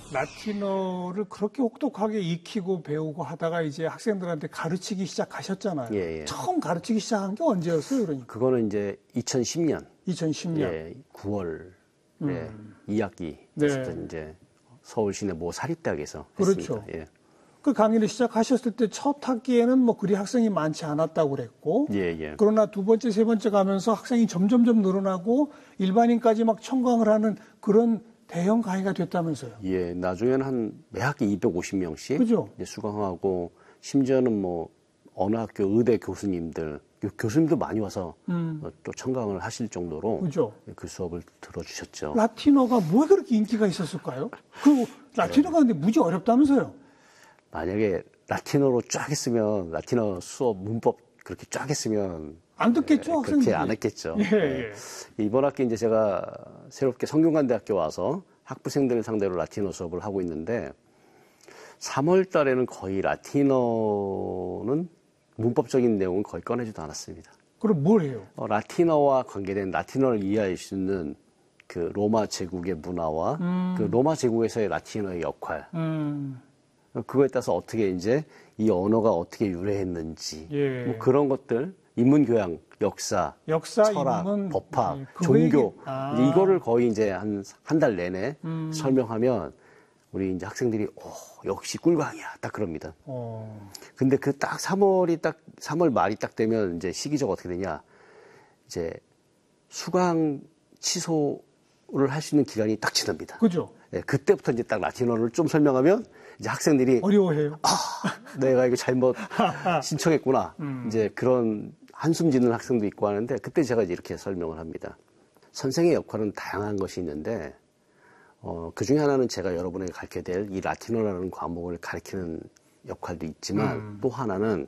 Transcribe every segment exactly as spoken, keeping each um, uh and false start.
라틴어를 그렇게 혹독하게 익히고 배우고 하다가 이제 학생들한테 가르치기 시작하셨잖아요. 예, 예. 처음 가르치기 시작한 게 언제였어요, 그러니까? 그거는 이제 이천십 년. 이천십 년. 예, 구월에 음. 이 학기 됐을 때 네. 이제 서울시내 모 사립대학에서 그렇죠. 했습니다. 예. 그 강의를 시작하셨을 때 첫 학기에는 뭐 그리 학생이 많지 않았다고 그랬고, 예, 예. 그러나 두 번째, 세 번째 가면서 학생이 점점점 늘어나고 일반인까지 막 청강을 하는 그런 대형 강의가 됐다면서요? 예, 나중에는 한 매 학기 이백오십 명씩 그죠? 이제 수강하고 심지어는 뭐 어느 학교 의대 교수님들, 교수님도 많이 와서 음. 또 청강을 하실 정도로 그죠? 그 수업을 들어주셨죠. 라틴어가 왜 그렇게 인기가 있었을까요? 그 라틴어가 근데 무지 어렵다면서요? 만약에 라틴어로 쫙 했으면 라틴어 수업 문법 그렇게 쫙 했으면 안 듣겠죠, 예, 학생들이. 그렇게 안 했겠죠. 예, 예. 예. 이번 학기 이제 제가 새롭게 성균관대학교 와서 학부생들을 상대로 라틴어 수업을 하고 있는데 삼월 달에는 거의 라틴어는 문법적인 내용은 거의 꺼내지도 않았습니다. 그럼 뭘 해요? 어, 라틴어와 관계된 라틴어를 이해할 수 있는 그 로마 제국의 문화와 음. 그 로마 제국에서의 라틴어의 역할. 음. 그거에 따라서 어떻게 이제 이 언어가 어떻게 유래했는지 예. 뭐 그런 것들 인문교양, 역사, 역사 철학, 인문, 법학, 예, 종교 아. 이거를 거의 이제 한 한 달 내내 음. 설명하면 우리 이제 학생들이 오, 역시 꿀광이야 딱 그럽니다. 어. 근데 그 딱 삼월이 딱 삼월 말이 딱 되면 이제 시기적 어떻게 되냐 이제 수강 취소를 할 수 있는 기간이 딱 지납니다. 그죠? 예, 그때부터 이제 딱 라틴어를 좀 설명하면 이제 학생들이 어려워해요. 아, 내가 이거 잘못 신청했구나. 음. 이제 그런 한숨 짓는 학생도 있고 하는데 그때 제가 이제 이렇게 설명을 합니다. 선생의 역할은 다양한 것이 있는데 어, 그 중에 하나는 제가 여러분에게 가르쳐야 될 이 라틴어라는 과목을 가르치는 역할도 있지만 음. 또 하나는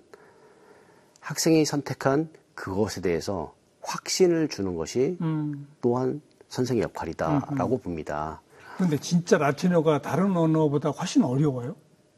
학생이 선택한 그것에 대해서 확신을 주는 것이 음. 또한 선생의 역할이다라고 음흠. 봅니다. 그런데 진짜 라틴어가 다른 언어보다 훨씬 어려워요?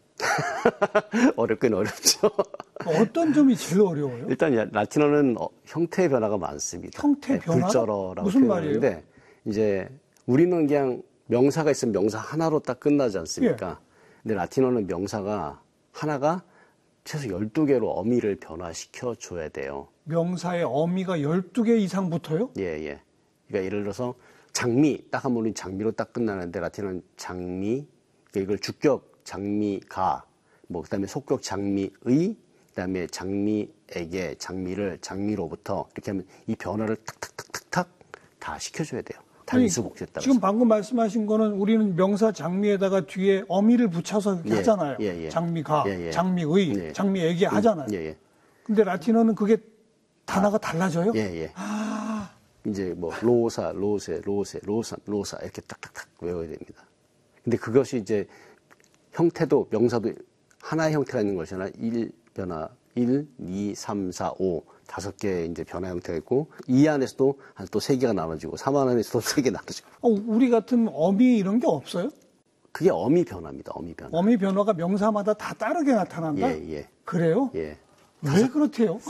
어렵긴 어렵죠. 어떤 점이 제일 어려워요? 일단 라틴어는 어, 형태의 변화가 많습니다. 형태 변화? 불절어라고 무슨 표현하는데 말이에요? 이제 우리는 그냥 명사가 있으면 명사 하나로 딱 끝나지 않습니까? 예. 근데 라틴어는 명사가 하나가 최소 열두 개로 어미를 변화시켜 줘야 돼요. 명사의 어미가 열두 개 이상 붙어요? 예, 예. 그러니까 예를 들어서 장미, 딱 하면 우리 장미로 딱 끝나는데 라틴어는 장미, 이걸 주격 장미가, 뭐 그다음에 속격 장미의, 그다음에 장미에게 장미를 장미로부터 이렇게 하면 이 변화를 탁탁탁탁탁 다 시켜줘야 돼요. 단수 복수에 따라서. 지금 방금 말씀하신 거는 우리는 명사 장미에다가 뒤에 어미를 붙여서 예, 하잖아요. 예, 예. 장미가, 예, 예. 장미의, 예. 장미에게 음, 하잖아요. 예, 예. 근데 라틴어는 그게 단어가 아, 달라져요? 예, 예. 아. 이제 뭐 로사, 로세, 로세, 로사, 로사 이렇게 딱딱딱 외워야 됩니다. 근데 그것이 이제 형태도 명사도 하나의 형태가 있는 것이잖아요. 일 변화, 일, 이, 삼, 사, 오 다섯 개의 이제 변화 형태가 있고 이 안에서도 한 또 세 개가 나눠지고 삼 안에서도 세 개 나눠지고. 어, 우리 같은 어미 이런 게 없어요? 그게 어미 변화입니다. 어미 변화. 어미 변화가 명사마다 다 다르게 나타난다? 예, 예. 그래요? 예. 왜 그렇대요?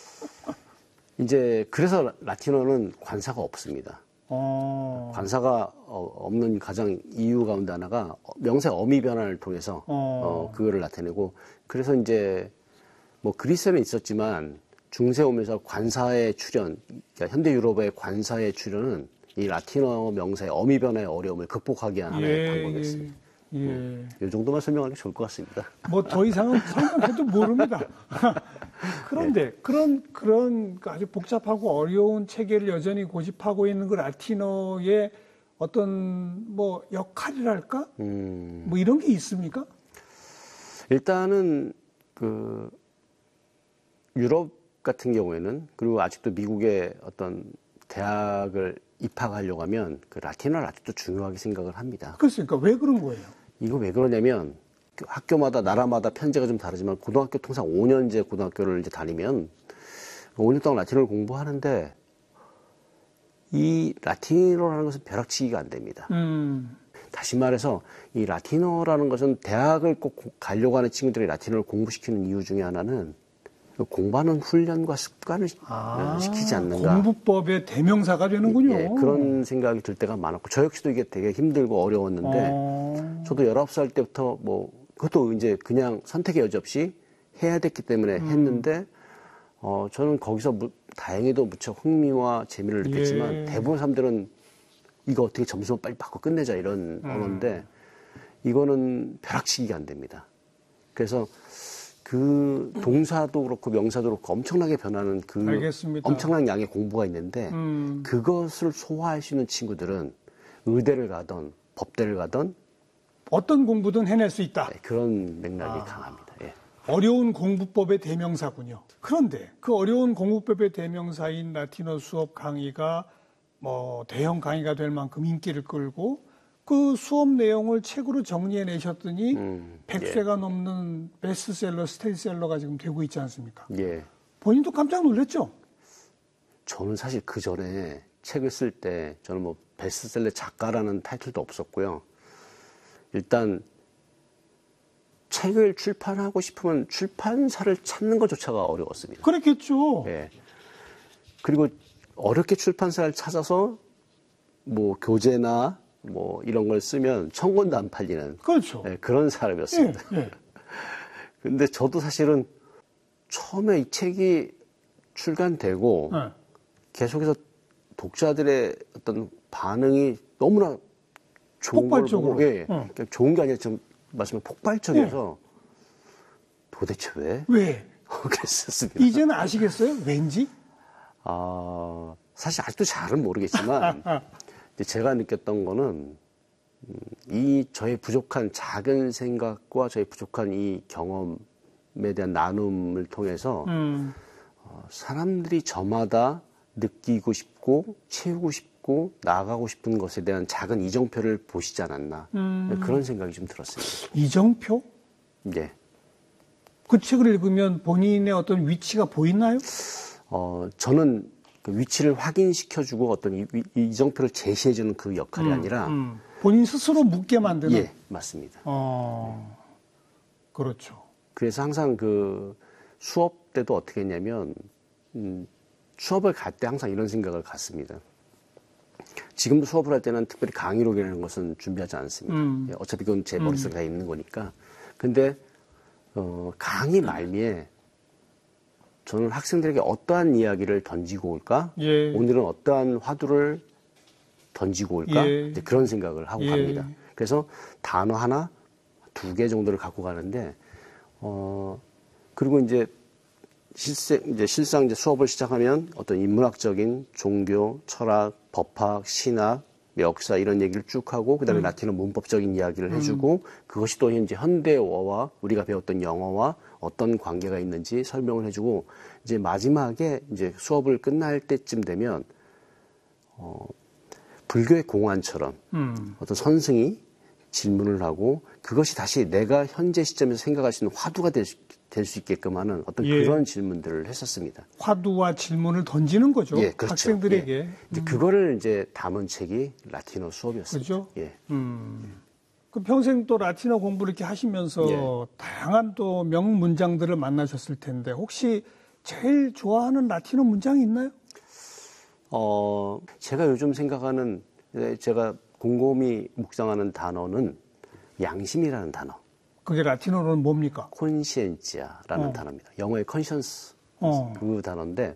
이제 그래서 라틴어는 관사가 없습니다. 어... 관사가 없는 가장 이유 가운데 하나가 명사의 어미 변화를 통해서 어... 어, 그거를 나타내고 그래서 이제 뭐 그리스에는 있었지만 중세 오면서 관사의 출현, 그러니까 현대 유럽의 관사의 출현은 이 라틴어 명사의 어미 변화의 어려움을 극복하기 위한 하나의 예, 방법이었습니다. 예. 음, 이 정도만 설명하는 게 좋을 것 같습니다. 뭐 더 이상은 설명해도 모릅니다. 그런데 네. 그런 그런 아주 복잡하고 어려운 체계를 여전히 고집하고 있는 그 라틴어의 어떤 뭐 역할이랄까? 음. 뭐 이런 게 있습니까? 일단은 그 유럽 같은 경우에는 그리고 아직도 미국의 어떤 대학을 입학하려고 하면 그 라틴어를 아직도 중요하게 생각을 합니다. 그렇습니까? 왜 그런 거예요? 이거 왜 그러냐면 학교마다 나라마다 편제가 좀 다르지만 고등학교 통상 오 년제 고등학교를 이제 다니면 오 년 동안 라틴어를 공부하는데 이 라틴어라는 것은 벼락치기가 안 됩니다. 음. 다시 말해서 이 라틴어라는 것은 대학을 꼭 가려고 하는 친구들이 라틴어를 공부시키는 이유 중에 하나는 공부하는 훈련과 습관을 아, 시키지 않는가. 공부법의 대명사가 되는군요. 예, 그런 생각이 들 때가 많았고, 저 역시도 이게 되게 힘들고 어려웠는데, 어. 저도 열아홉 살 때부터 뭐, 그것도 이제 그냥 선택의 여지 없이 해야 됐기 때문에 음. 했는데, 어, 저는 거기서 무, 다행히도 무척 흥미와 재미를 느꼈지만, 예. 대부분 사람들은 이거 어떻게 점수만 빨리 받고 끝내자 이런 음. 언어인데, 이거는 벼락치기가 안 됩니다. 그래서 그 동사도 그렇고 명사도 그렇고 엄청나게 변하는 그 알겠습니다. 엄청난 양의 공부가 있는데 음. 그것을 소화할 수 있는 친구들은 의대를 가던 법대를 가던 어떤 공부든 해낼 수 있다. 네, 그런 맥락이 아. 강합니다. 예. 어려운 공부법의 대명사군요. 그런데 그 어려운 공부법의 대명사인 라틴어 수업 강의가 뭐 대형 강의가 될 만큼 인기를 끌고 그 수업 내용을 책으로 정리해 내셨더니 음, 백 쇄가 넘는 베스트셀러, 스테디셀러가 지금 되고 있지 않습니까? 예. 본인도 깜짝 놀랐죠? 저는 사실 그 전에 책을 쓸 때 저는 뭐 베스트셀러 작가라는 타이틀도 없었고요. 일단 책을 출판하고 싶으면 출판사를 찾는 것조차가 어려웠습니다. 그랬겠죠. 예. 그리고 어렵게 출판사를 찾아서 뭐 교재나 뭐 이런 걸 쓰면 천 권도 안 팔리는 그렇죠. 예, 그런 사람이었습니다. 예, 예. 근데 저도 사실은 처음에 이 책이 출간되고 예. 계속해서 독자들의 어떤 반응이 너무나 좋은 폭발적으로. 걸 보고, 예, 어. 그러니까 좋은 게 아니라 좀 말씀은 폭발적이어서 도대체 왜? 왜? 그랬었습니다. 이제는 아시겠어요? 왠지? 아, 사실 아직도 잘은 모르겠지만 이제 제가 느꼈던 거는 음, 이 저의 부족한 작은 생각과 저의 부족한 이 경험에 대한 나눔을 통해서 음. 어, 사람들이 저마다 느끼고 싶고 채우고 싶고 나아가고 싶은 것에 대한 작은 이정표를 보시지 않았나 음. 그런 생각이 좀 들었습니다. 이정표? 예. 그 책을 읽으면 본인의 어떤 위치가 보이나요? 어, 저는 그 위치를 확인시켜주고 어떤 이, 이- 이정표를 제시해주는 그 역할이 아니라 음. 본인 스스로 묻게 만드는. 예, 맞습니다. 어, 그렇죠. 그래서 항상 그 수업 때도 어떻게 했냐면 음, 수업을 갈 때 항상 이런 생각을 갖습니다. 지금도 수업을 할 때는 특별히 강의록이라는 것은 준비하지 않습니다. 음. 예, 어차피 그건 제 머릿속에 다 있는 거니까. 근데 어, 강의 말미에 저는 학생들에게 어떠한 이야기를 던지고 올까? 예. 오늘은 어떠한 화두를 던지고 올까? 예. 이제 그런 생각을 하고 예. 갑니다. 그래서 단어 하나, 두 개 정도를 갖고 가는데, 어, 그리고 이제 실세, 이제 실상 이제 수업을 시작하면 어떤 인문학적인 종교, 철학, 법학, 신학, 역사 이런 얘기를 쭉 하고 그다음에 음. 라틴어 문법적인 이야기를 해주고 그것이 또 이제 현대어와 우리가 배웠던 영어와 어떤 관계가 있는지 설명을 해주고 이제 마지막에 이제 수업을 끝날 때쯤 되면 어, 불교의 공안처럼 음. 어떤 선생이 질문을 하고 그것이 다시 내가 현재 시점에서 생각할 수 있는 화두가 될 수 있게끔 하는 어떤 예. 그런 질문들을 했었습니다. 화두와 질문을 던지는 거죠. 예, 그렇죠. 학생들에게. 예. 이제 그거를 이제 담은 책이 라틴어 수업이었습니다. 그죠? 예. 음. 그 평생 또 라틴어 공부를 이렇게 하시면서 예. 다양한 또 명문장들을 만나셨을 텐데 혹시 제일 좋아하는 라틴어 문장이 있나요? 어, 제가 요즘 생각하는 예, 제가 곰곰이 묵상하는 단어는 양심이라는 단어, 그게 라틴어로는 뭡니까? 콘시엔지아라는 어. 단어입니다. 영어의 컨션스 어. 그 단어인데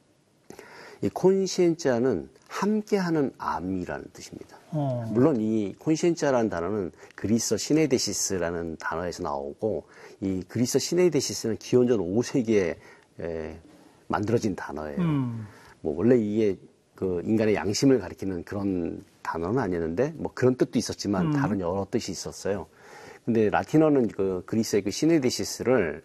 이 콘시엔지아는 함께하는 암이라는 뜻입니다. 어. 물론 이 콘시엔지아라는 단어는 그리스 시네데시스라는 단어에서 나오고 이 그리스 시네데시스는 기원전 오 세기에 에, 만들어진 단어예요. 음. 뭐 원래 이게 그 인간의 양심을 가리키는 그런 단어는 아니었는데 뭐 그런 뜻도 있었지만 음. 다른 여러 뜻이 있었어요. 근데 라틴어는 그 그리스의 그 시네디시스를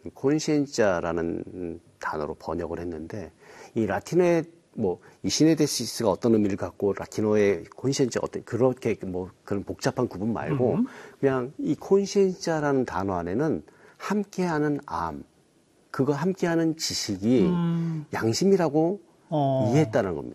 콘시엔자라는 단어로 번역을 했는데 이 라틴어의 뭐 이 시네디시스가 어떤 의미를 갖고 라틴어의 콘시엔자 어떤 그렇게 뭐 그런 복잡한 구분 말고 음. 그냥 이 콘시엔자라는 단어 안에는 함께하는 암 그거 함께하는 지식이 음. 양심이라고 어. 이해했다는 겁니다.